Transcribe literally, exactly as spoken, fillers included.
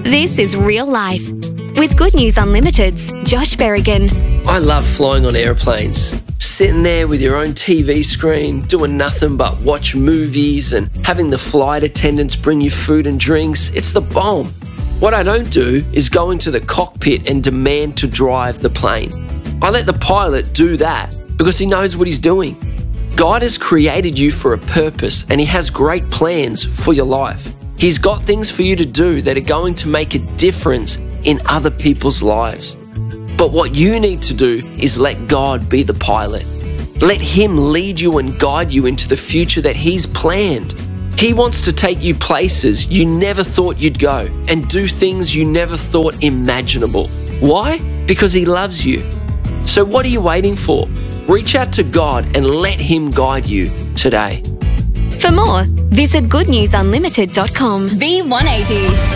This is real life. With Good News Unlimited's Josh Berrigan. I love flying on airplanes. Sitting there with your own T V screen, doing nothing but watch movies and having the flight attendants bring you food and drinks. It's the bomb. What I don't do is go into the cockpit and demand to drive the plane. I let the pilot do that because he knows what he's doing. God has created you for a purpose and He has great plans for your life. He's got things for you to do that are going to make a difference in other people's lives. But what you need to do is let God be the pilot. Let Him lead you and guide you into the future that He's planned. He wants to take you places you never thought you'd go and do things you never thought imaginable. Why? Because He loves you. So what are you waiting for? Reach out to God and let Him guide you today. For more, visit good news unlimited dot com. V one eighty.